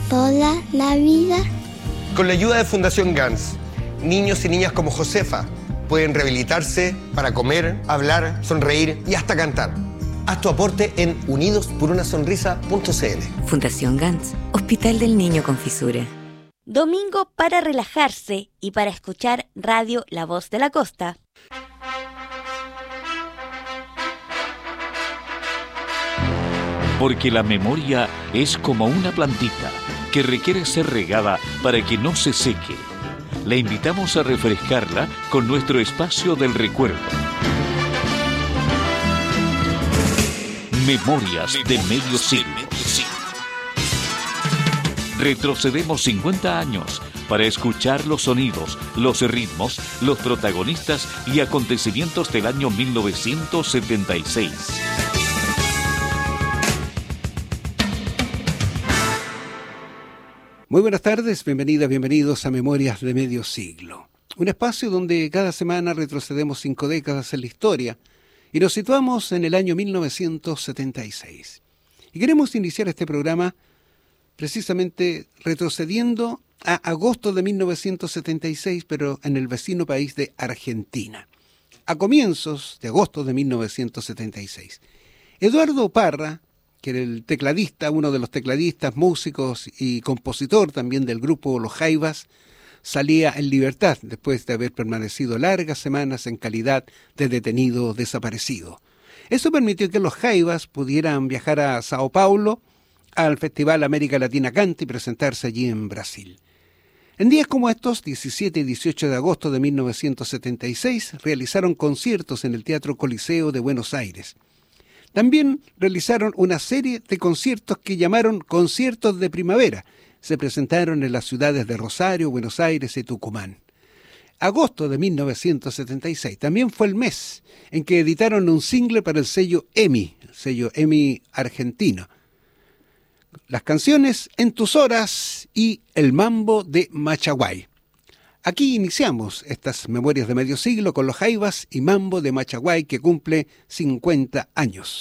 toda la vida. Con la ayuda de Fundación GANS, niños y niñas como Josefa pueden rehabilitarse para comer, hablar, sonreír y hasta cantar. Haz tu aporte en unidosporunasonrisa.cl. Fundación GANS, Hospital del Niño con Fisura. Domingo para relajarse y para escuchar Radio La Voz de la Costa. Porque la memoria es como una plantita que requiere ser regada para que no se seque. Le invitamos a refrescarla con nuestro espacio del recuerdo. Memorias de medio siglo. Retrocedemos 50 años para escuchar los sonidos, los ritmos, los protagonistas y acontecimientos del año 1976. Muy buenas tardes, bienvenidas, bienvenidos a Memorias de Medio Siglo. Un espacio donde cada semana retrocedemos 5 décadas en la historia y nos situamos en el año 1976. Y queremos iniciar este programa precisamente retrocediendo a agosto de 1976, pero en el vecino país de Argentina. A comienzos de agosto de 1976, Eduardo Parra, que era el tecladista, uno de los tecladistas, músicos y compositor también del grupo Los Jaivas, salía en libertad después de haber permanecido largas semanas en calidad de detenido desaparecido. Eso permitió que Los Jaivas pudieran viajar a Sao Paulo, al Festival América Latina Canta y presentarse allí en Brasil. En días como estos, 17 y 18 de agosto de 1976, realizaron conciertos en el Teatro Coliseo de Buenos Aires. También realizaron una serie de conciertos que llamaron Conciertos de Primavera. Se presentaron en las ciudades de Rosario, Buenos Aires y Tucumán. Agosto de 1976 también fue el mes en que editaron un single para el sello EMI argentino. Las canciones En tus horas y El mambo de Machaguay. Aquí iniciamos estas Memorias de Medio Siglo con Los Jaivas y Mambo de Machaguay, que cumple 50 años.